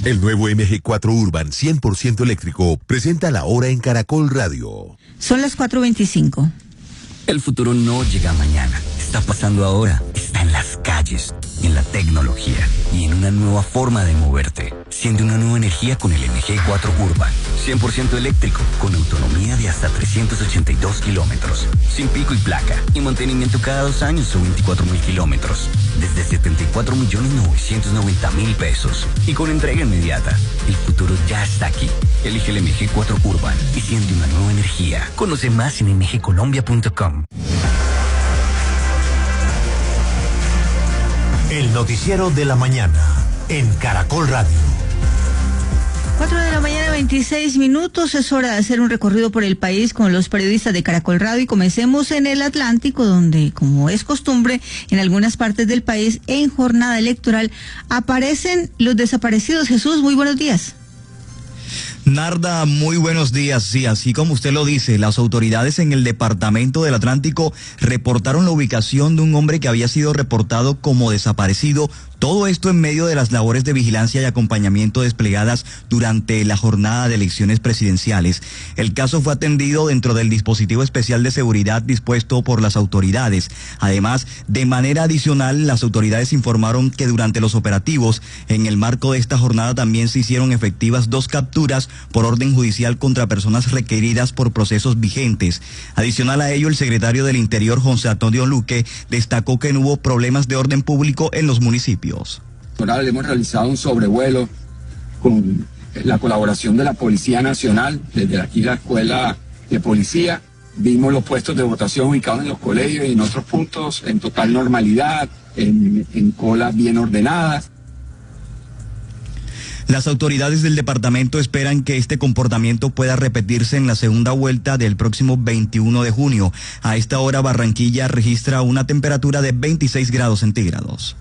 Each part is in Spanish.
El nuevo MG4 Urban 100% eléctrico presenta la hora en Caracol Radio. Son las 4:25. El futuro no llega mañana, está pasando ahora, está en las calles, en la tecnología y en una nueva forma de moverte. Siente una nueva energía con el MG4 Urban, 100% eléctrico, con autonomía de hasta 382 kilómetros, sin pico y placa, y mantenimiento cada 2 años o 24.000 kilómetros, desde 74.990.000 pesos, y con entrega inmediata. El futuro ya está aquí. Elige el MG4 Urban y siente una nueva energía. Conoce más en mgcolombia.com. El noticiero de la mañana en Caracol Radio. 4:26 a.m. Es hora de hacer un recorrido por el país con los periodistas de Caracol Radio y comencemos en el Atlántico, donde, como es costumbre, en algunas partes del país, en jornada electoral, aparecen los desaparecidos. Jesús, muy buenos días. Narda, muy buenos días. Sí, así como usted lo dice, las autoridades en el departamento del Atlántico reportaron la ubicación de un hombre que había sido reportado como desaparecido. Todo esto en medio de las labores de vigilancia y acompañamiento desplegadas durante la jornada de elecciones presidenciales. El caso fue atendido dentro del dispositivo especial de seguridad dispuesto por las autoridades. Además, de manera adicional, las autoridades informaron que durante los operativos, en el marco de esta jornada también se hicieron efectivas 2 capturas por orden judicial contra personas requeridas por procesos vigentes. Adicional a ello, el secretario del Interior, José Antonio Luque, destacó que no hubo problemas de orden público en los municipios. Hemos realizado un sobrevuelo con la colaboración de la Policía Nacional, desde aquí la Escuela de Policía. Vimos los puestos de votación ubicados en los colegios y en otros puntos en total normalidad, en colas bien ordenadas. Las autoridades del departamento esperan que este comportamiento pueda repetirse en la segunda vuelta del próximo 21 de junio. A esta hora, Barranquilla registra una temperatura de 26 grados centígrados.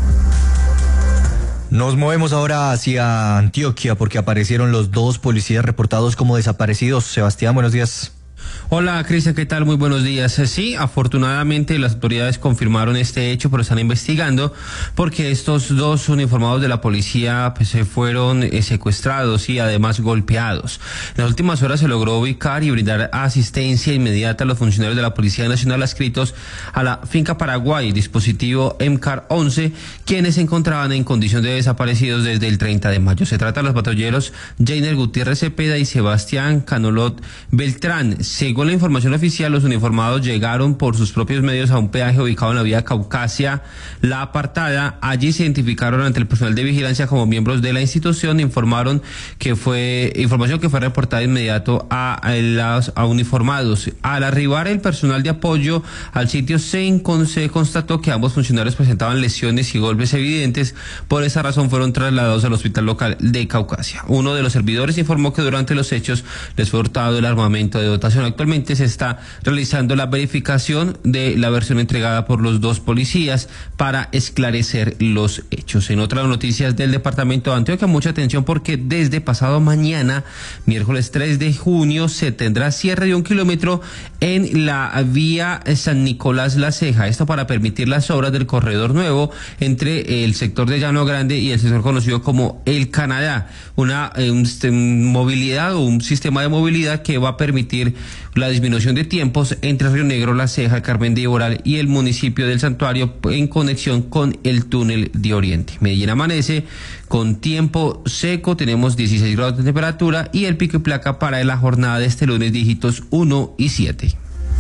Nos movemos ahora hacia Antioquia porque aparecieron los 2 policías reportados como desaparecidos. Sebastián, buenos días. Hola, Cristian, ¿qué tal? Muy buenos días. Sí, afortunadamente las autoridades confirmaron este hecho, pero están investigando porque estos 2 uniformados de la policía se fueron secuestrados y además golpeados. En las últimas horas se logró ubicar y brindar asistencia inmediata a los funcionarios de la Policía Nacional adscritos a la finca Paraguay, dispositivo MCAR 11, quienes se encontraban en condición de desaparecidos desde el 30 de mayo. Se trata de los patrulleros Jainer Gutiérrez Cepeda y Sebastián Canolot Beltrán. Según la información oficial, los uniformados llegaron por sus propios medios a un peaje ubicado en la vía Caucasia La Apartada. Allí se identificaron ante el personal de vigilancia como miembros de la institución. Información que fue reportada de inmediato a uniformados. Al arribar el personal de apoyo al sitio se constató que ambos funcionarios presentaban lesiones y golpes evidentes. Por esa razón fueron trasladados al hospital local de Caucasia. Uno de los servidores informó que durante los hechos les fue hurtado el armamento de dotación. Actualmente se está realizando la verificación de la versión entregada por los 2 policías para esclarecer los hechos. En otras noticias del departamento de Antioquia, mucha atención porque desde pasado mañana, miércoles 3 de junio, se tendrá cierre de 1 kilómetro en la vía San Nicolás La Ceja. Esto para permitir las obras del corredor nuevo entre el sector de Llano Grande y el sector conocido como El Canadá. Un sistema de movilidad que va a permitir la disminución de tiempos entre Río Negro, La Ceja, Carmen de Iboral y el municipio del Santuario en conexión con el túnel de Oriente. Medellín amanece con tiempo seco, tenemos 16 grados de temperatura y el pico y placa para la jornada de este lunes dígitos 1 y 7.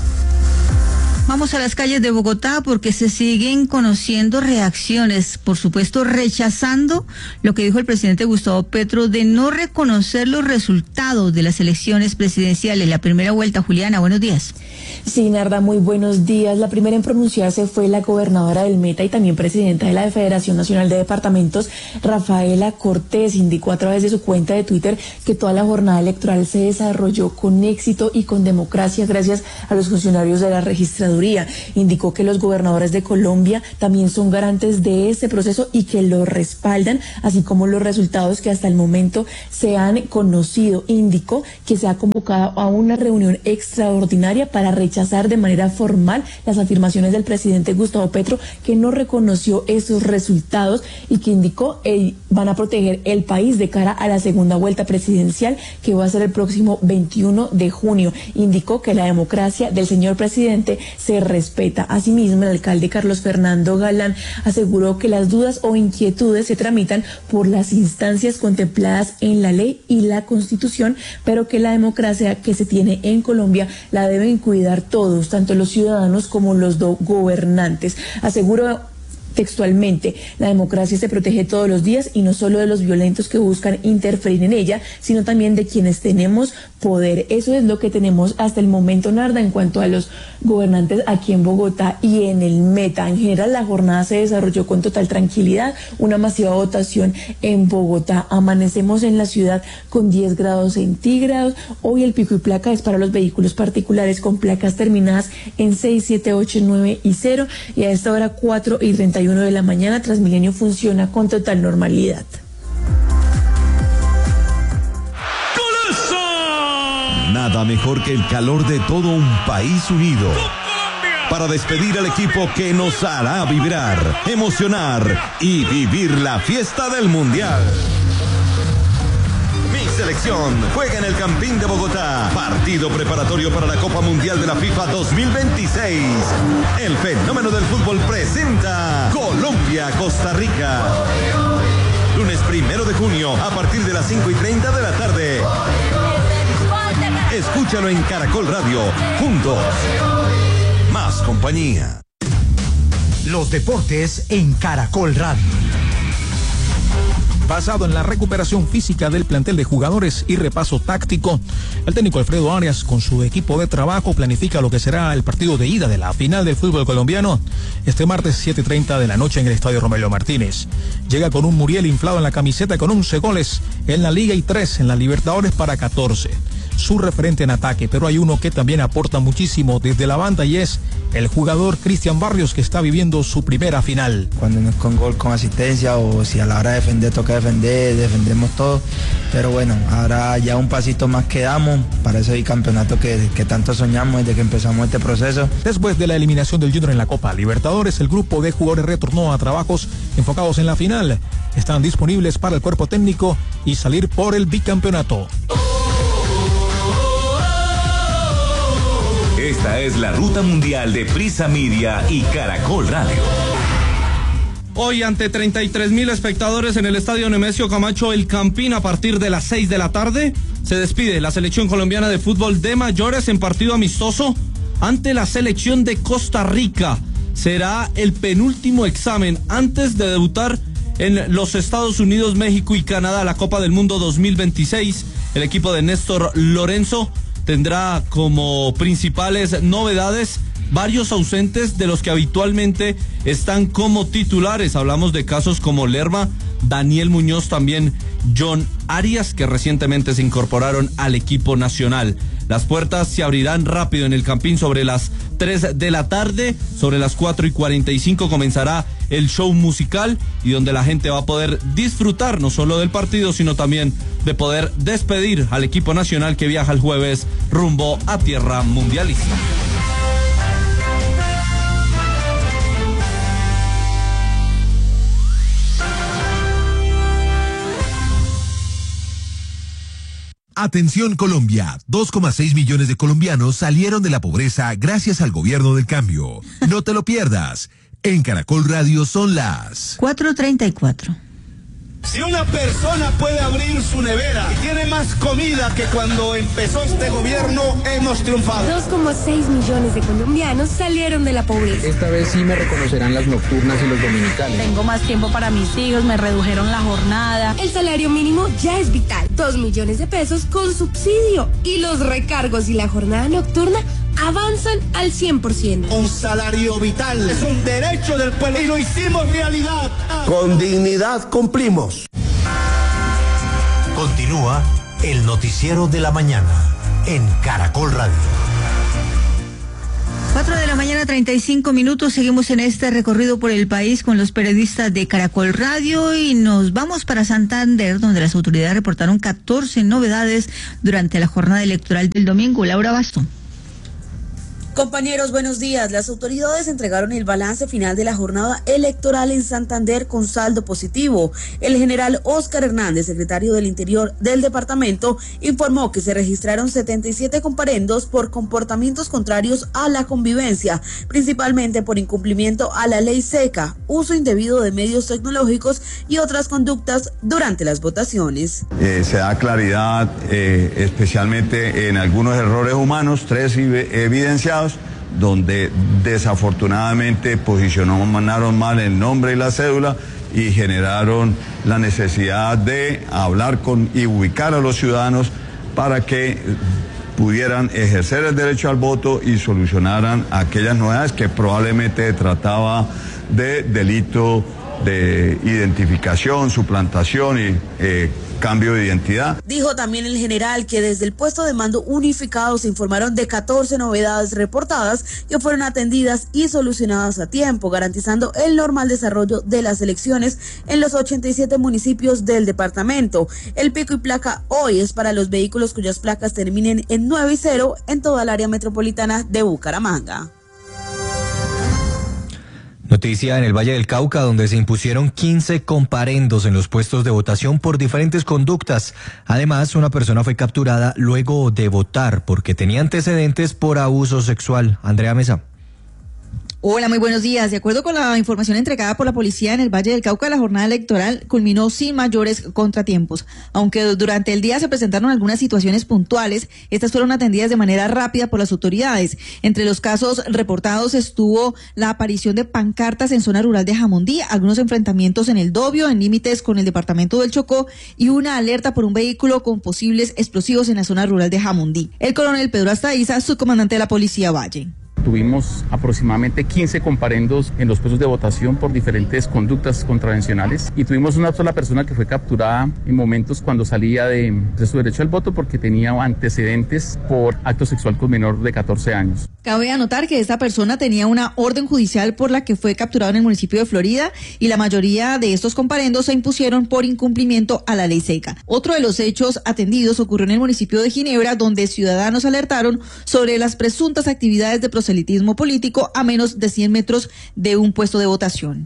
Vamos a las calles de Bogotá porque se siguen conociendo reacciones, por supuesto rechazando lo que dijo el presidente Gustavo Petro de no reconocer los resultados de las elecciones presidenciales. La primera vuelta, Juliana, buenos días. Sí, Narda, muy buenos días. La primera en pronunciarse fue la gobernadora del Meta y también presidenta de la Federación Nacional de Departamentos, Rafaela Cortés. Indicó a través de su cuenta de Twitter que toda la jornada electoral se desarrolló con éxito y con democracia gracias a los funcionarios de la registraduría Procuraduría. Indicó que los gobernadores de Colombia también son garantes de este proceso y que lo respaldan, así como los resultados que hasta el momento se han conocido. Indicó que se ha convocado a una reunión extraordinaria para rechazar de manera formal las afirmaciones del presidente Gustavo Petro, que no reconoció esos resultados y que indicó van a proteger el país de cara a la segunda vuelta presidencial que va a ser el próximo 21 de junio. Indicó que la democracia del señor presidente se respeta. Asimismo, el alcalde Carlos Fernando Galán aseguró que las dudas o inquietudes se tramitan por las instancias contempladas en la ley y la Constitución, pero que la democracia que se tiene en Colombia la deben cuidar todos, tanto los ciudadanos como los gobernantes. Aseguró textualmente: la democracia se protege todos los días y no solo de los violentos que buscan interferir en ella, sino también de quienes tenemos poder. Eso es lo que tenemos hasta el momento, Narda, en cuanto a los gobernantes aquí en Bogotá y en el Meta. En general, la jornada se desarrolló con total tranquilidad, una masiva votación en Bogotá. Amanecemos en la ciudad con 10 grados centígrados. Hoy el pico y placa es para los vehículos particulares con placas terminadas en 6, 7, 8, 9 y 0, y a esta hora 4:31 de la mañana, Transmilenio funciona con total normalidad. Nada mejor que el calor de todo un país unido para despedir al equipo que nos hará vibrar, emocionar y vivir la fiesta del Mundial. Mi selección juega en el Campín de Bogotá. Partido preparatorio para la Copa Mundial de la FIFA 2026. El fenómeno del fútbol presenta Colombia-Costa Rica. Lunes 1 de junio a partir de las 5:30 de la tarde. Escúchalo en Caracol Radio. Juntos. Más compañía. Los deportes en Caracol Radio. Basado en la recuperación física del plantel de jugadores y repaso táctico, el técnico Alfredo Arias con su equipo de trabajo planifica lo que será el partido de ida de la final del fútbol colombiano este martes 7:30 de la noche en el Estadio Romelio Martínez. Llega con un Muriel inflado en la camiseta con 11 goles en la Liga y 3 en la Libertadores para 14. Su referente en ataque, pero hay uno que también aporta muchísimo desde la banda y es el jugador Cristian Barrios, que está viviendo su primera final. Cuando no es con gol, con asistencia, o si a la hora de defender toca defender, defendemos todo, pero bueno, ahora ya un pasito más que damos para ese bicampeonato que tanto soñamos desde que empezamos este proceso. Después de la eliminación del Junior en la Copa Libertadores, el grupo de jugadores retornó a trabajos enfocados en la final. Están disponibles para el cuerpo técnico y salir por el bicampeonato. Esta es la ruta mundial de Prisa Media y Caracol Radio. Hoy, ante 33,000 espectadores en el Estadio Nemesio Camacho El Campín, a partir de las 6 de la tarde, se despide la selección colombiana de fútbol de mayores en partido amistoso ante la selección de Costa Rica. Será el penúltimo examen antes de debutar en los Estados Unidos, México y Canadá la Copa del Mundo 2026. El equipo de Néstor Lorenzo tendrá como principales novedades varios ausentes de los que habitualmente están como titulares. Hablamos de casos como Lerma, Daniel Muñoz, también John Arias, que recientemente se incorporaron al equipo nacional. Las puertas se abrirán rápido en el Campín sobre las 3 de la tarde. Sobre las 4:45 comenzará el show musical, y donde la gente va a poder disfrutar no solo del partido, sino también de poder despedir al equipo nacional que viaja el jueves rumbo a tierra mundialista. Atención Colombia, 2,6 millones de colombianos salieron de la pobreza gracias al gobierno del cambio. No te lo pierdas. En Caracol Radio son las 4:34. Si una persona puede abrir su nevera y tiene más comida que cuando empezó este gobierno, hemos triunfado. 2,6 millones de colombianos salieron de la pobreza. Esta vez sí me reconocerán las nocturnas y los dominicales. Tengo más tiempo para mis hijos, me redujeron la jornada. El salario mínimo ya es vital. 2 millones de pesos con subsidio. Y los recargos y la jornada nocturna avanzan al 100%. Un salario vital es un derecho del pueblo y lo hicimos realidad. Con dignidad cumplimos. Continúa el noticiero de la mañana en Caracol Radio. 4:35 a.m. Seguimos en este recorrido por el país con los periodistas de Caracol Radio y nos vamos para Santander, donde las autoridades reportaron 14 novedades durante la jornada electoral del domingo. Laura Bastón. Compañeros, buenos días. Las autoridades entregaron el balance final de la jornada electoral en Santander con saldo positivo. El general Óscar Hernández, secretario del Interior del departamento, informó que se registraron 77 comparendos por comportamientos contrarios a la convivencia, principalmente por incumplimiento a la ley seca, uso indebido de medios tecnológicos y otras conductas durante las votaciones. Se da claridad especialmente en algunos errores humanos, 3 evidenciados, donde desafortunadamente posicionaron mal el nombre y la cédula y generaron la necesidad de hablar con y ubicar a los ciudadanos para que pudieran ejercer el derecho al voto y solucionaran aquellas novedades que probablemente trataba de delito de identificación, suplantación y cambio de identidad. Dijo también el general que desde el puesto de mando unificado se informaron de 14 novedades reportadas que fueron atendidas y solucionadas a tiempo, garantizando el normal desarrollo de las elecciones en los 87 municipios del departamento. El pico y placa hoy es para los vehículos cuyas placas terminen en 9 y 0 en toda el área metropolitana de Bucaramanga. Noticia en el Valle del Cauca, donde se impusieron 15 comparendos en los puestos de votación por diferentes conductas. Además, una persona fue capturada luego de votar porque tenía antecedentes por abuso sexual. Andrea Mesa. Hola, muy buenos días. De acuerdo con la información entregada por la policía en el Valle del Cauca, la jornada electoral culminó sin mayores contratiempos. Aunque durante el día se presentaron algunas situaciones puntuales, estas fueron atendidas de manera rápida por las autoridades. Entre los casos reportados estuvo la aparición de pancartas en zona rural de Jamundí, algunos enfrentamientos en el Dobio, en límites con el departamento del Chocó, y una alerta por un vehículo con posibles explosivos en la zona rural de Jamundí. El coronel Pedro Astaiza, subcomandante de la Policía Valle. Tuvimos aproximadamente 15 comparendos en los puestos de votación por diferentes conductas contravencionales y tuvimos una sola persona que fue capturada en momentos cuando salía de su derecho al voto porque tenía antecedentes por acto sexual con menor de 14 años. Cabe anotar que esta persona tenía una orden judicial por la que fue capturado en el municipio de Florida y la mayoría de estos comparendos se impusieron por incumplimiento a la ley seca. Otro de los hechos atendidos ocurrió en el municipio de Ginebra, donde ciudadanos alertaron sobre las presuntas actividades de proselitismo político a menos de 100 metros de un puesto de votación.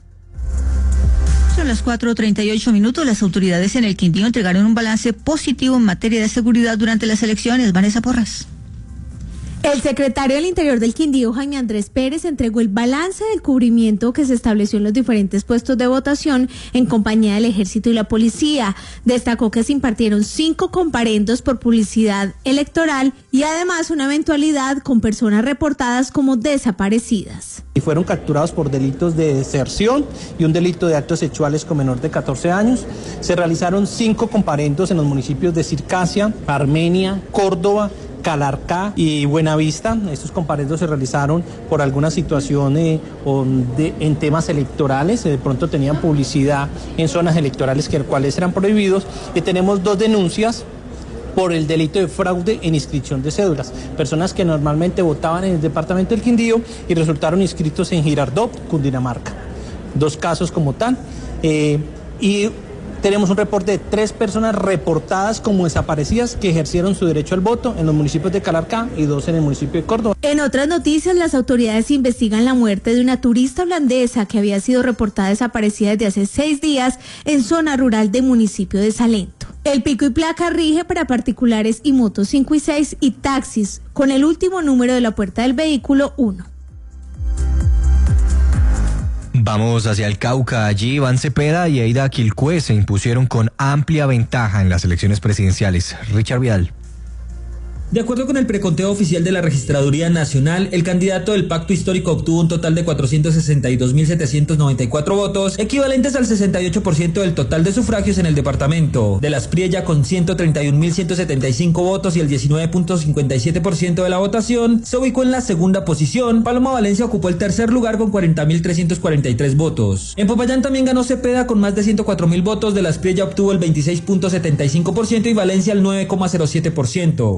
Son las 4:38 a.m. Las autoridades en el Quindío entregaron un balance positivo en materia de seguridad durante las elecciones. Vanessa Porras. El secretario del Interior del Quindío, Jaime Andrés Pérez, entregó el balance del cubrimiento que se estableció en los diferentes puestos de votación en compañía del Ejército y la Policía. Destacó que se impartieron 5 comparendos por publicidad electoral y además una eventualidad con personas reportadas como desaparecidas. Y fueron capturados por delitos de deserción y un delito de actos sexuales con menor de 14 años. Se realizaron 5 comparendos en los municipios de Circasia, Armenia, Córdoba, Calarcá y Buenavista. Estos comparendos se realizaron por alguna situación en temas electorales, de pronto tenían publicidad en zonas electorales que cuales eran prohibidos, y tenemos 2 denuncias por el delito de fraude en inscripción de cédulas, personas que normalmente votaban en el departamento del Quindío y resultaron inscritos en Girardot, Cundinamarca. 2 casos como tal, y tenemos un reporte de 3 personas reportadas como desaparecidas que ejercieron su derecho al voto en los municipios de Calarcá y 2 en el municipio de Córdoba. En otras noticias, las autoridades investigan la muerte de una turista holandesa que había sido reportada desaparecida desde hace 6 días en zona rural del municipio de Salento. El pico y placa rige para particulares y motos 5 y 6 y taxis, con el último número de la puerta del vehículo 1. Vamos hacia el Cauca. Allí Iván Cepeda y Eida Quilcué se impusieron con amplia ventaja en las elecciones presidenciales. Richard Vidal. De acuerdo con el preconteo oficial de la Registraduría Nacional, el candidato del Pacto Histórico obtuvo un total de 462.794 votos, equivalentes al 68% del total de sufragios en el departamento. De las Priella con 131.175 votos y el 19.57% de la votación, se ubicó en la segunda posición. Paloma Valencia ocupó el tercer lugar con 40.343 votos. En Popayán también ganó Cepeda con más de 104.000 votos, de las Priella obtuvo el 26.75% y Valencia el 9.07%. Conocidos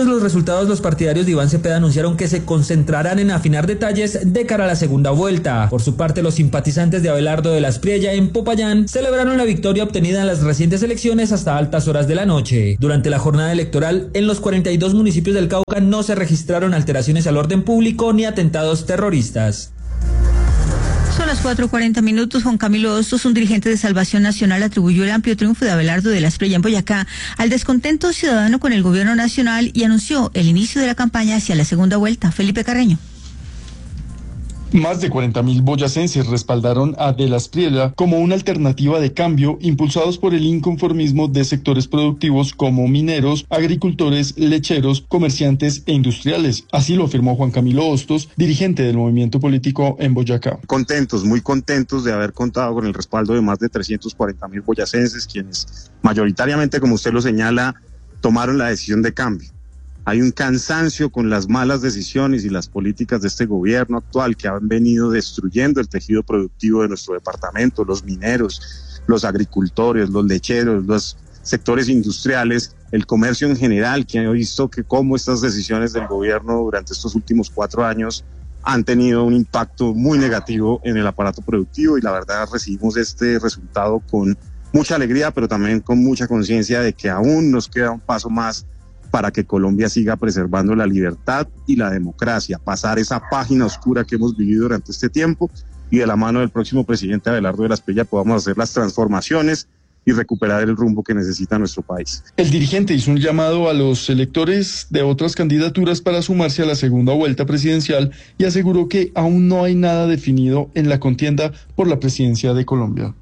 Conocidos los resultados, los partidarios de Iván Cepeda anunciaron que se concentrarán en afinar detalles de cara a la segunda vuelta. Por su parte, los simpatizantes de Abelardo de la Espriella en Popayán celebraron la victoria obtenida en las recientes elecciones hasta altas horas de la noche. Durante la jornada electoral, en los 42 municipios del Cauca no se registraron alteraciones al orden público ni atentados terroristas. Son las 4:40. Juan Camilo Hostos, un dirigente de Salvación Nacional, atribuyó el amplio triunfo de Abelardo de la Espriella en Boyacá al descontento ciudadano con el gobierno nacional y anunció el inicio de la campaña hacia la segunda vuelta. Felipe Carreño. Más de 40.000 boyacenses respaldaron a De la Espriella como una alternativa de cambio, impulsados por el inconformismo de sectores productivos como mineros, agricultores, lecheros, comerciantes e industriales. Así lo afirmó Juan Camilo Hostos, dirigente del movimiento político en Boyacá. Contentos, muy contentos de haber contado con el respaldo de más de 340.000 boyacenses, quienes mayoritariamente, como usted lo señala, tomaron la decisión de cambio. Hay un cansancio con las malas decisiones y las políticas de este gobierno actual que han venido destruyendo el tejido productivo de nuestro departamento, los mineros, los agricultores, los lecheros, los sectores industriales, el comercio en general, que ha visto que cómo estas decisiones del gobierno durante estos últimos 4 años han tenido un impacto muy negativo en el aparato productivo, y la verdad recibimos este resultado con mucha alegría, pero también con mucha conciencia de que aún nos queda un paso más para que Colombia siga preservando la libertad y la democracia, pasar esa página oscura que hemos vivido durante este tiempo, y de la mano del próximo presidente Abelardo de la Espriella podamos hacer las transformaciones y recuperar el rumbo que necesita nuestro país. El dirigente hizo un llamado a los electores de otras candidaturas para sumarse a la segunda vuelta presidencial y aseguró que aún no hay nada definido en la contienda por la presidencia de Colombia.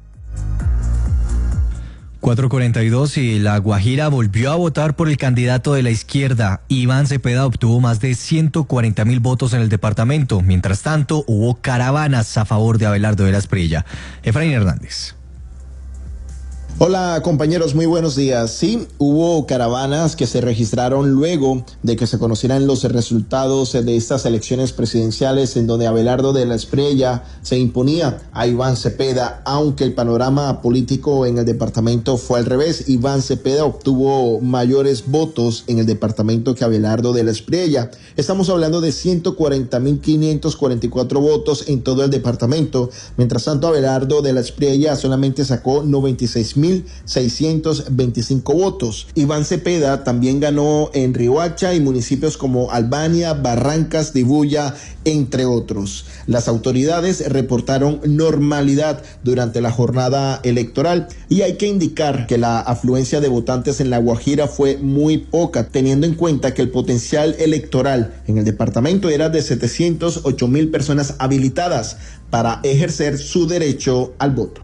4:42 y La Guajira volvió a votar por el candidato de la izquierda. Iván Cepeda obtuvo más de 140.000 votos en el departamento. Mientras tanto, hubo caravanas a favor de Abelardo de la Espriella. Efraín Hernández. Hola compañeros, muy buenos días. Sí, hubo caravanas que se registraron luego de que se conocieran los resultados de estas elecciones presidenciales, en donde Abelardo de la Espriella se imponía a Iván Cepeda, aunque el panorama político en el departamento fue al revés. Iván Cepeda obtuvo mayores votos en el departamento que Abelardo de la Espriella. Estamos hablando de 140.544 votos en todo el departamento. Mientras tanto, Abelardo de la Espriella solamente sacó 96.625 votos. Iván Cepeda también ganó en Riohacha y municipios como Albania, Barrancas, Dibuya, entre otros. Las autoridades reportaron normalidad durante la jornada electoral, y hay que indicar que la afluencia de votantes en La Guajira fue muy poca, teniendo en cuenta que el potencial electoral en el departamento era de 708.000 personas habilitadas para ejercer su derecho al voto.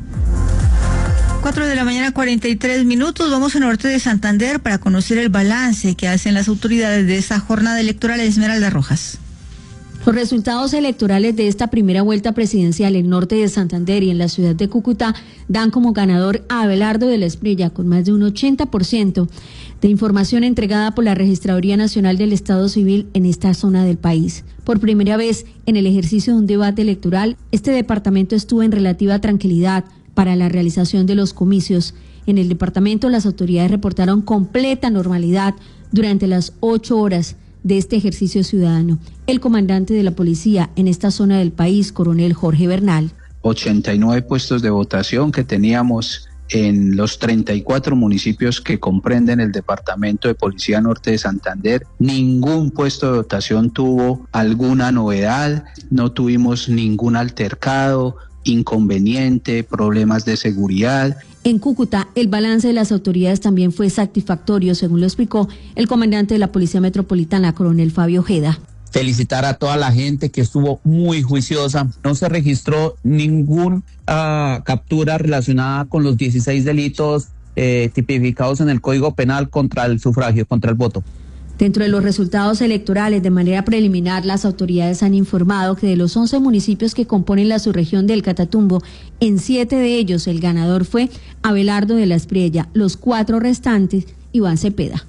4:43 a.m. Vamos al norte de Santander para conocer el balance que hacen las autoridades de esta jornada electoral. Esmeralda Rojas. Los resultados electorales de esta primera vuelta presidencial en norte de Santander y en la ciudad de Cúcuta dan como ganador a Abelardo de la Espriella con más de un 80% de información entregada por la Registraduría Nacional del Estado Civil en esta zona del país. Por primera vez en el ejercicio de un debate electoral, este departamento estuvo en relativa tranquilidad para la realización de los comicios. En el departamento, las autoridades reportaron completa normalidad durante las 8 horas de este ejercicio ciudadano. El comandante de la policía en esta zona del país, coronel Jorge Bernal. 89 puestos de votación que teníamos en los 34 municipios que comprenden el departamento de Policía Norte de Santander. Ningún puesto de votación tuvo alguna novedad, no tuvimos ningún altercado, inconveniente, problemas de seguridad. En Cúcuta, el balance de las autoridades también fue satisfactorio, según lo explicó el comandante de la Policía Metropolitana, coronel Fabio Ojeda. Felicitar a toda la gente que estuvo muy juiciosa. No se registró ninguna captura relacionada con los 16 delitos tipificados en el Código Penal contra el sufragio, contra el voto. Dentro de los resultados electorales, de manera preliminar, las autoridades han informado que de los 11 municipios que componen la subregión del Catatumbo, en 7 de ellos el ganador fue Abelardo de la Espriella, los 4 restantes, Iván Cepeda.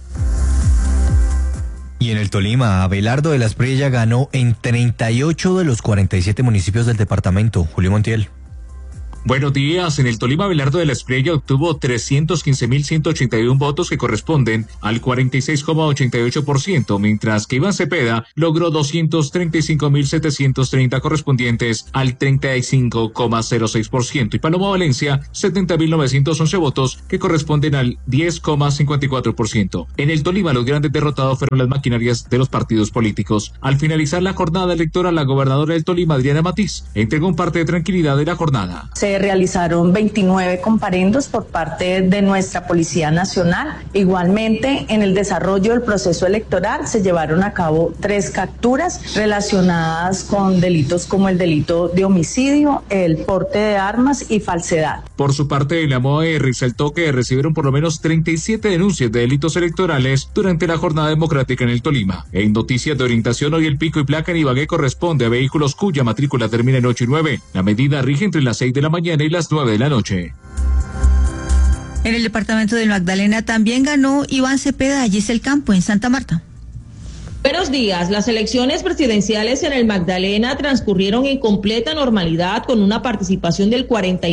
Y en el Tolima, Abelardo de la Espriella ganó en 38 de los 47 municipios del departamento. Julio Montiel. Buenos días. En el Tolima, Abelardo de la Espriella obtuvo 315.181 votos que corresponden al 46,88%, mientras que Iván Cepeda logró 235.730 correspondientes al 35,06% y Paloma Valencia 70.911 votos que corresponden al 10,54%. En el Tolima, los grandes derrotados fueron las maquinarias de los partidos políticos. Al finalizar la jornada electoral, la gobernadora del Tolima, Adriana Matiz, entregó un parte de tranquilidad de la jornada. Se realizaron 29 comparendos por parte de nuestra Policía Nacional. Igualmente, en el desarrollo del proceso electoral se llevaron a cabo 3 capturas relacionadas con delitos como el delito de homicidio, el porte de armas y falsedad. Por su parte, la MOE resaltó que recibieron por lo menos 37 denuncias de delitos electorales durante la jornada democrática en el Tolima. En noticias de orientación, hoy el pico y placa en Ibagué corresponde a vehículos cuya matrícula termina en 8 y 9. La medida rige entre las 6 de la mañana y las 9 de la noche. En el departamento del Magdalena también ganó Iván Cepeda, allí es el campo, en Santa Marta. Buenos días. Las elecciones presidenciales en el Magdalena transcurrieron en completa normalidad con una participación del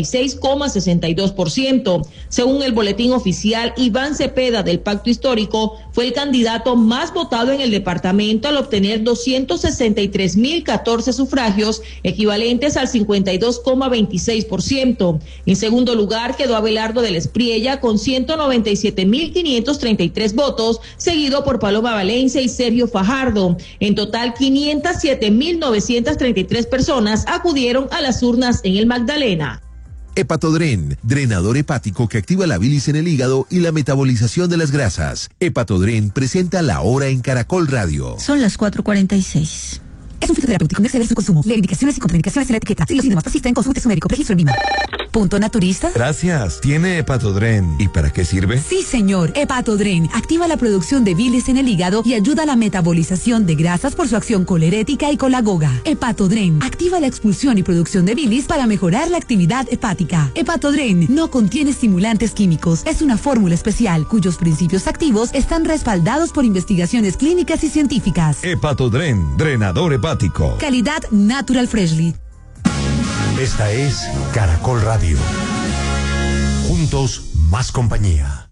46,62%. Según el boletín oficial, Iván Cepeda del Pacto Histórico fue el candidato más votado en el departamento al obtener 263.014 sufragios, equivalentes al 52,26%. En segundo lugar quedó Abelardo de la Espriella con 197.533 votos, seguido por Paloma Valencia y Sergio Fajardo. En total, 507.933 personas acudieron a las urnas en el Magdalena. Hepatodren, drenador hepático que activa la bilis en el hígado y la metabolización de las grasas. Hepatodren presenta La Hora en Caracol Radio. Son las 4:46. Es un fitoterapéutico, no exceder su consumo. Lee indicaciones y contraindicaciones en la etiqueta. Si los síntomas persisten, consulte su médico. Registro en Lima. ¿Punto naturista? Gracias. ¿Tiene Hepatodren? ¿Y para qué sirve? Sí, señor. Hepatodren activa la producción de bilis en el hígado y ayuda a la metabolización de grasas por su acción colerética y colagoga. Hepatodren activa la expulsión y producción de bilis para mejorar la actividad hepática. Hepatodren no contiene estimulantes químicos. Es una fórmula especial cuyos principios activos están respaldados por investigaciones clínicas y científicas. Hepatodren, drenador hepático. Calidad Natural Freshly. Esta es Caracol Radio. Juntos, más compañía.